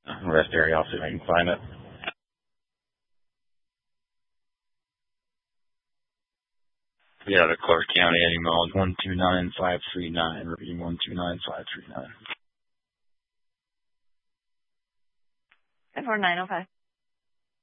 Rest area. I'll see if I can find it. Yeah, the Clark County Eddie Miles 129539. Repeating 129539. 54905.